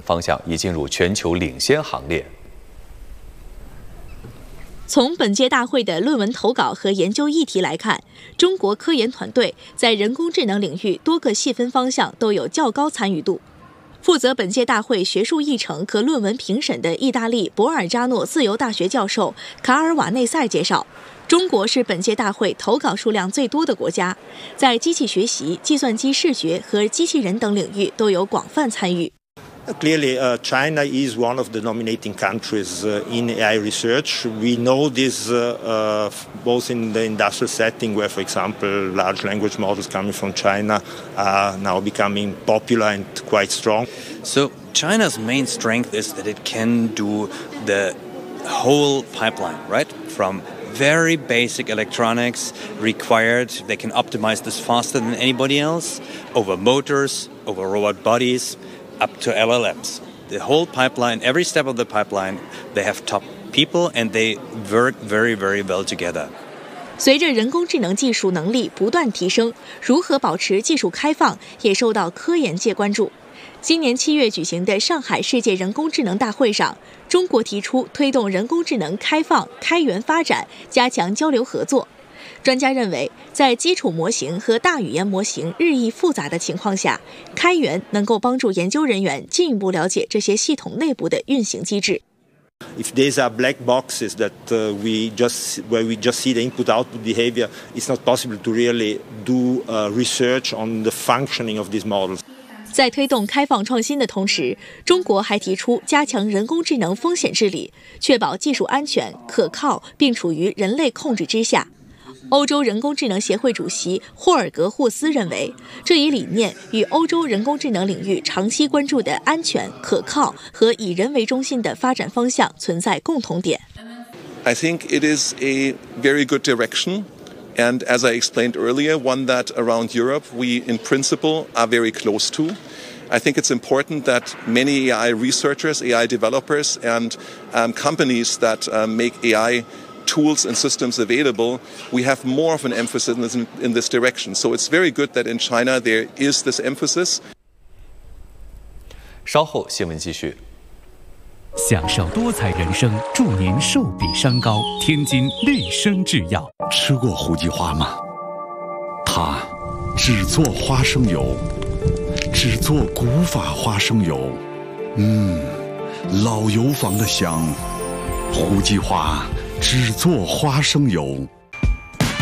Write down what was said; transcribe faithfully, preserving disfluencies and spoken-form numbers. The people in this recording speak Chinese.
方向已进入全球领先行列。 从本届大会的论文投稿和研究议题来看，中国科研团队在人工智能领域多个细分方向都有较高参与度。负责本届大会学术议程和论文评审的意大利博尔加诺自由大学教授卡尔瓦内塞介绍，中国是本届大会投稿数量最多的国家，在机器学习、计算机视觉和机器人等领域都有广泛参与。 Clearly, uh, China is one of the dominating countries uh, in A I research. We know this uh, uh, both in the industrial setting, where, for example, large language models coming from China are now becoming popular and quite strong. So China's main strength is that it can do the whole pipeline, right? From very basic electronics required, they can optimize this faster than anybody else, over motors, over robot bodies, up to L L Ms. The whole pipeline, every step of the pipeline, they have top people and they work very, very well together. 随着人工智能技术能力不断提升，如何保持技术开放也受到科研界关注。今年七月举行的上海世界人工智能大会上，中国提出推动人工智能开放、开源发展，加强交流合作。专家认为，在基础模型和大语言模型日益复杂的情况下，开源能够帮助研究人员进一步了解这些系统内部的运行机制。 If these are black boxes that uh, we just where we just see the input-output behavior, it's not possible to really do uh, research on the functioning of these models. 在推动开放创新的同时，中国还提出加强人工智能风险治理，确保技术安全、可靠，并处于人类控制之下。欧洲人工智能协会主席霍尔格霍斯认为，这一理念与欧洲人工智能领域长期关注的安全、可靠和以人为中心的发展方向存在共同点。 I think it is a very good direction. And as I explained earlier, one that around Europe we in principle are very close to. I think it's important that many A I researchers, A I developers and um, companies that um, make A I tools and systems available, we have more of an emphasis in this, in this direction. So it's very good that in China there is this emphasis. 稍后新闻继续。 享受多彩人生，祝您寿比山高。天津绿生制药。 吃过胡姬花吗？它只做花生油，只做古法花生油。嗯，老油坊的香。胡姬花只做花生油。